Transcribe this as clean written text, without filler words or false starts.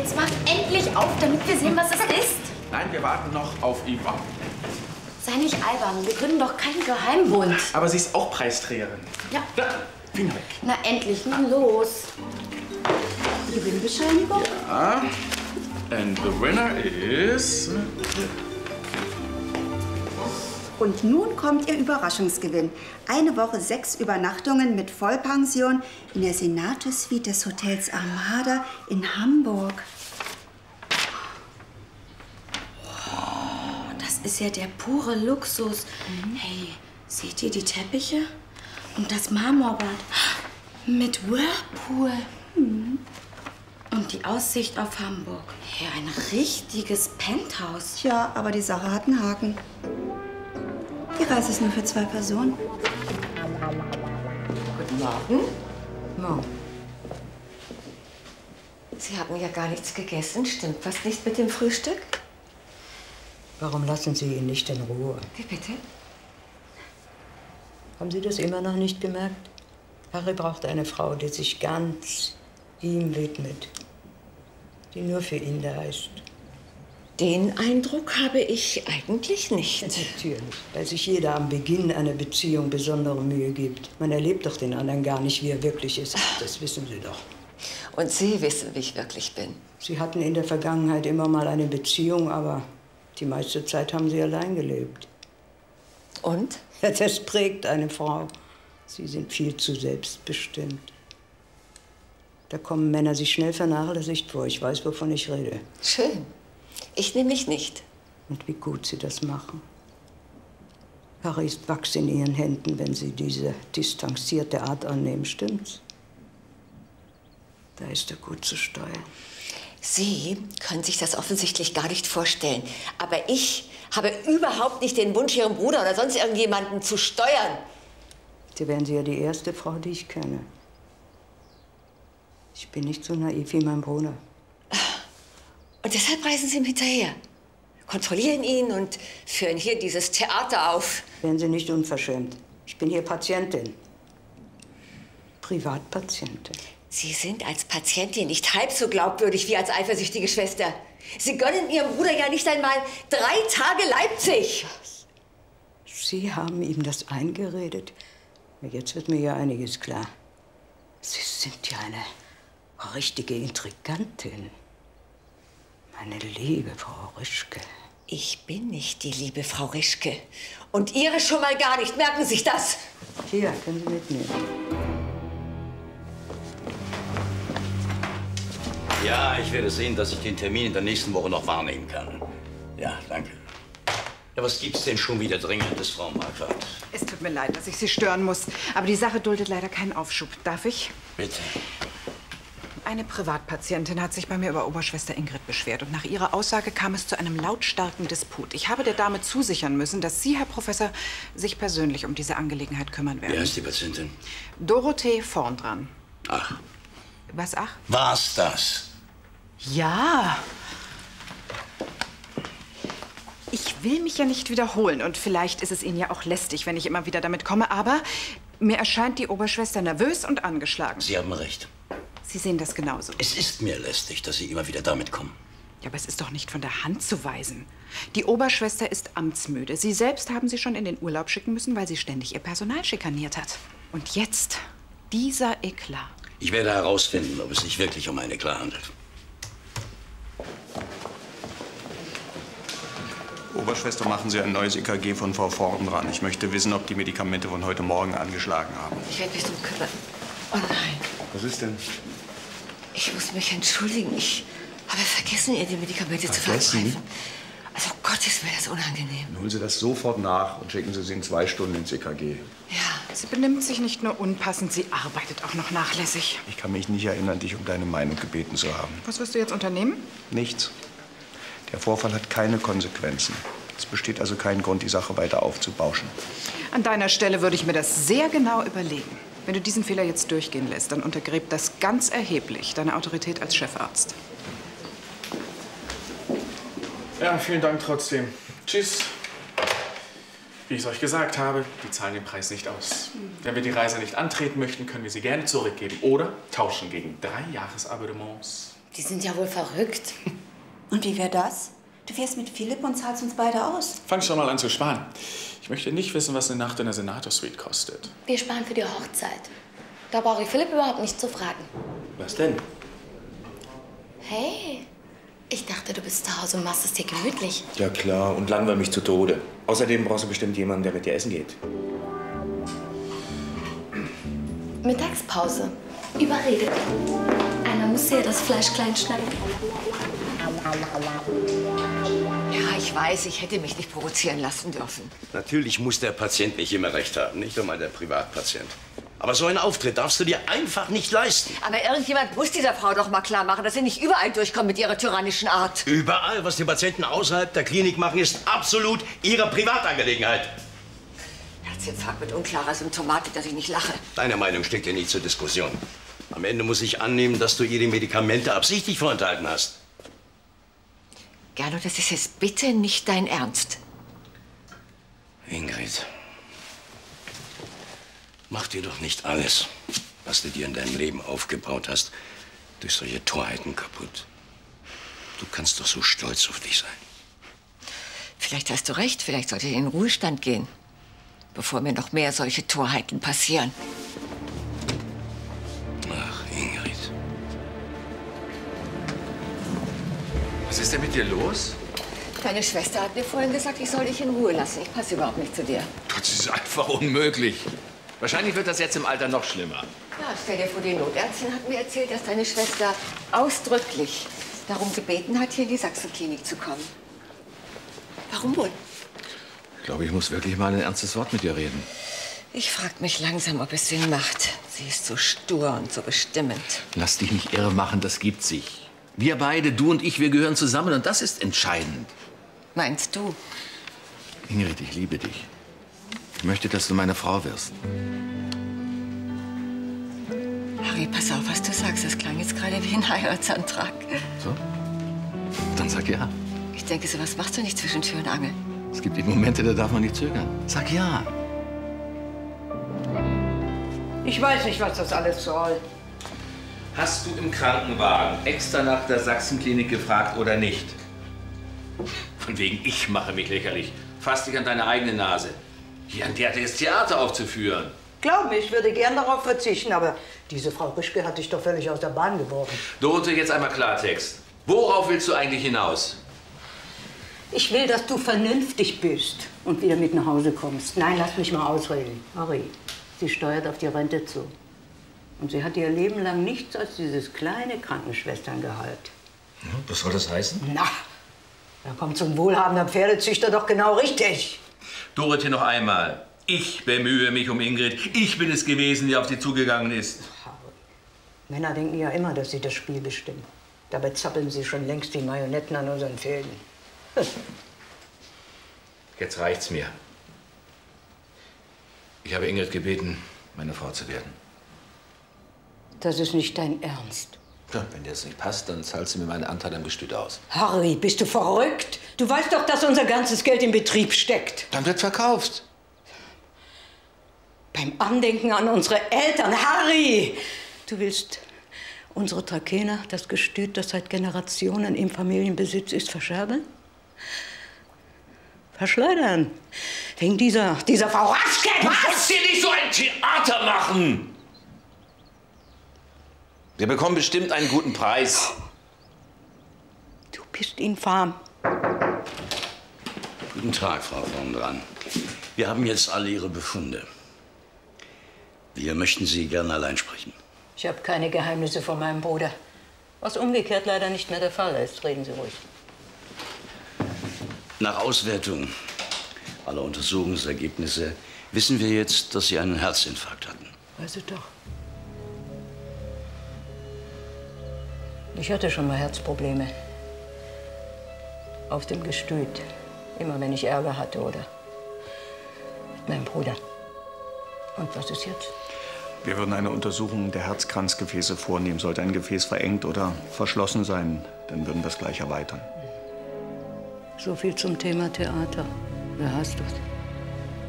Jetzt mach endlich auf, damit wir sehen, was es ist. Nein, wir warten noch auf Yvonne. Sei nicht albern, wir gründen doch keinen Geheimbund. Aber sie ist auch Preisträgerin. Ja. Finger weg. Na endlich, nun los. Die Gewinnbescheinigung? Ja. And the winner is... Und nun kommt Ihr Überraschungsgewinn. Eine Woche 6 Übernachtungen mit Vollpension in der Senatus-Suite des Hotels Armada in Hamburg. Oh, das ist ja der pure Luxus. Hey, seht ihr die Teppiche? Und das Marmorbad mit Whirlpool. Und die Aussicht auf Hamburg. Hey, ein richtiges Penthouse. Tja, aber die Sache hat einen Haken. Die Reise ist nur für 2 Personen. Guten Morgen. Morgen. Sie haben ja gar nichts gegessen. Stimmt was nicht mit dem Frühstück? Warum lassen Sie ihn nicht in Ruhe? Wie bitte? Haben Sie das immer noch nicht gemerkt? Harry braucht eine Frau, die sich ganz ihm widmet. Die nur für ihn da ist. Den Eindruck habe ich eigentlich nicht. Natürlich, weil sich jeder am Beginn einer Beziehung besondere Mühe gibt. Man erlebt doch den anderen gar nicht, wie er wirklich ist. Das wissen Sie doch. Und Sie wissen, wie ich wirklich bin. Sie hatten in der Vergangenheit immer mal eine Beziehung, aber die meiste Zeit haben Sie allein gelebt. Und? Ja, das prägt eine Frau. Sie sind viel zu selbstbestimmt. Da kommen Männer sich schnell vernachlässigt vor. Ich weiß, wovon ich rede. Schön. Ich nämlich nicht. Und wie gut Sie das machen. Harry ist Wachs in Ihren Händen, wenn Sie diese distanzierte Art annehmen, stimmt's? Da ist er gut zu steuern. Sie können sich das offensichtlich gar nicht vorstellen. Aber ich habe überhaupt nicht den Wunsch, Ihren Bruder oder sonst irgendjemanden zu steuern. Sie wären Sie ja die erste Frau, die ich kenne. Ich bin nicht so naiv wie mein Bruder. Und deshalb reisen Sie ihm hinterher. Kontrollieren ihn und führen hier dieses Theater auf. Wären Sie nicht unverschämt. Ich bin hier Patientin. Privatpatientin. Sie sind als Patientin nicht halb so glaubwürdig wie als eifersüchtige Schwester. Sie gönnen Ihrem Bruder ja nicht einmal 3 Tage Leipzig. Sie haben ihm das eingeredet? Jetzt wird mir ja einiges klar. Sie sind ja eine richtige Intrigantin. Meine liebe Frau Rischke. Ich bin nicht die liebe Frau Rischke. Und Ihre schon mal gar nicht. Merken Sie sich das? Hier, können Sie mitnehmen. Ja, ich werde sehen, dass ich den Termin in der nächsten Woche noch wahrnehmen kann. Ja, danke. Ja, was gibt's denn schon wieder Dringendes, Frau Marquardt? Es tut mir leid, dass ich Sie stören muss. Aber die Sache duldet leider keinen Aufschub. Darf ich? Bitte. Eine Privatpatientin hat sich bei mir über Oberschwester Ingrid beschwert. Und nach ihrer Aussage kam es zu einem lautstarken Disput. Ich habe der Dame zusichern müssen, dass Sie, Herr Professor, sich persönlich um diese Angelegenheit kümmern werden. Wer ist die Patientin? Dorothee Vorndran. Ach. Was, ach? War's das? Ja. Ich will mich ja nicht wiederholen. Und vielleicht ist es Ihnen ja auch lästig, wenn ich immer wieder damit komme. Aber mir erscheint die Oberschwester nervös und angeschlagen. Sie haben recht. Sie sehen das genauso. Es ist mir lästig, dass Sie immer wieder damit kommen. Ja, aber es ist doch nicht von der Hand zu weisen. Die Oberschwester ist amtsmüde. Sie selbst haben sie schon in den Urlaub schicken müssen, weil sie ständig ihr Personal schikaniert hat. Und jetzt dieser Eklat. Ich werde herausfinden, ob es sich wirklich um einen Eklat handelt. Oberschwester, machen Sie ein neues EKG von Frau Vorndran. Ich möchte wissen, ob die Medikamente von heute Morgen angeschlagen haben. Ich werde mich drum kümmern. Oh nein. Was ist denn? Ich muss mich entschuldigen. Ich habe vergessen, ihr die Medikamente zu verabreichen. Also Gott, ist mir das unangenehm. Holen Sie das sofort nach und schicken Sie sie in 2 Stunden ins EKG. Ja. Sie benimmt sich nicht nur unpassend, sie arbeitet auch noch nachlässig. Ich kann mich nicht erinnern, dich um deine Meinung gebeten zu haben. Was wirst du jetzt unternehmen? Nichts. Der Vorfall hat keine Konsequenzen. Es besteht also kein Grund, die Sache weiter aufzubauschen. An deiner Stelle würde ich mir das sehr genau überlegen. Wenn du diesen Fehler jetzt durchgehen lässt, dann untergräbt das ganz erheblich deine Autorität als Chefarzt. Ja, vielen Dank trotzdem. Tschüss. Wie ich es euch gesagt habe, die zahlen den Preis nicht aus. Wenn wir die Reise nicht antreten möchten, können wir sie gerne zurückgeben oder tauschen gegen 3 Jahresabonnements. Die sind ja wohl verrückt. Und wie wäre das? Du fährst mit Philipp und zahlst uns beide aus. Fang schon mal an zu sparen. Ich möchte nicht wissen, was eine Nacht in der Senator-Suite kostet. Wir sparen für die Hochzeit. Da brauche ich Philipp überhaupt nicht zu fragen. Was denn? Hey, ich dachte, du bist zu Hause und machst es dir gemütlich. Ja klar, und langweil mich zu Tode. Außerdem brauchst du bestimmt jemanden, der mit dir essen geht. Mittagspause. Überredet. Einer muss ja das Fleisch klein schneiden. Ja, ich weiß, ich hätte mich nicht provozieren lassen dürfen. Natürlich muss der Patient nicht immer recht haben, nicht einmal der Privatpatient. Aber so einen Auftritt darfst du dir einfach nicht leisten. Aber irgendjemand muss dieser Frau doch mal klar machen, dass sie nicht überall durchkommt mit ihrer tyrannischen Art. Überall, was die Patienten außerhalb der Klinik machen, ist absolut ihre Privatangelegenheit. Herzinfarkt mit unklarer Symptomatik, dass ich nicht lache. Deine Meinung steht ja nicht zur Diskussion. Am Ende muss ich annehmen, dass du ihr die Medikamente absichtlich vorenthalten hast. Gernot, das ist jetzt bitte nicht dein Ernst. Ingrid, mach dir doch nicht alles, was du dir in deinem Leben aufgebaut hast, durch solche Torheiten kaputt. Du kannst doch so stolz auf dich sein. Vielleicht hast du recht, vielleicht sollte ich in den Ruhestand gehen, bevor mir noch mehr solche Torheiten passieren. Ach, Ingrid. Was ist denn mit dir los? Deine Schwester hat mir vorhin gesagt, ich soll dich in Ruhe lassen. Ich passe überhaupt nicht zu dir. Das ist einfach unmöglich. Wahrscheinlich wird das jetzt im Alter noch schlimmer. Ja, stell dir vor, die Notärztin hat mir erzählt, dass deine Schwester ausdrücklich darum gebeten hat, hier in die Sachsenklinik zu kommen. Warum wohl? Ich glaube, ich muss wirklich mal ein ernstes Wort mit dir reden. Ich frag mich langsam, ob es Sinn macht. Sie ist so stur und so bestimmend. Lass dich nicht irre machen, das gibt sich. Wir beide, du und ich, wir gehören zusammen und das ist entscheidend. Meinst du? Ingrid, ich liebe dich. Ich möchte, dass du meine Frau wirst. Harry, pass auf, was du sagst. Das klang jetzt gerade wie ein Heiratsantrag. So? Dann sag ja. Ich denke, sowas machst du nicht zwischen Tür und Angel. Es gibt eben Momente, da darf man nicht zögern. Sag ja. Ich weiß nicht, was das alles soll. Hast du im Krankenwagen extra nach der Sachsenklinik gefragt oder nicht? Von wegen, ich mache mich lächerlich. Fass dich an deine eigene Nase. Hier an der das Theater aufzuführen. Glaub mir, ich würde gern darauf verzichten, aber diese Frau Rischke hat dich doch völlig aus der Bahn geworfen. Dorothee, jetzt einmal Klartext. Worauf willst du eigentlich hinaus? Ich will, dass du vernünftig bist und wieder mit nach Hause kommst. Nein, lass mich mal ausreden. Harry, sie steuert auf die Rente zu. Und sie hat ihr Leben lang nichts als dieses kleine Krankenschwesterngehalt. Ja, was soll das heißen? Na, da kommt so ein wohlhabender Pferdezüchter doch genau richtig. Dorothee, noch einmal. Ich bemühe mich um Ingrid. Ich bin es gewesen, die auf sie zugegangen ist. Männer denken ja immer, dass sie das Spiel bestimmen. Dabei zappeln sie schon längst wie Marionetten an unseren Fäden. Jetzt reicht's mir. Ich habe Ingrid gebeten, meine Frau zu werden. Das ist nicht dein Ernst. Ja, wenn dir das nicht passt, dann zahlst du mir meinen Anteil am Gestüt aus. Harry, bist du verrückt? Du weißt doch, dass unser ganzes Geld im Betrieb steckt. Dann wird verkauft. Beim Andenken an unsere Eltern. Harry! Du willst unsere Trakehner, das Gestüt, das seit Generationen im Familienbesitz ist, verscherbeln? Verschleudern. Wegen dieser Frau Raschke. Du sollst dir nicht so ein Theater machen! Wir bekommen bestimmt einen guten Preis. Du bist infam. Guten Tag, Frau von Dran. Wir haben jetzt alle Ihre Befunde. Wir möchten Sie gerne allein sprechen. Ich habe keine Geheimnisse von meinem Bruder. Was umgekehrt leider nicht mehr der Fall ist. Reden Sie ruhig. Nach Auswertung aller Untersuchungsergebnisse wissen wir jetzt, dass Sie einen Herzinfarkt hatten. Weiß ich doch. Ich hatte schon mal Herzprobleme. Auf dem Gestüt. Immer wenn ich Ärger hatte oder mit meinem Bruder. Und was ist jetzt? Wir würden eine Untersuchung der Herzkranzgefäße vornehmen. Sollte ein Gefäß verengt oder verschlossen sein, dann würden wir es gleich erweitern. So viel zum Thema Theater. Wer heißt das?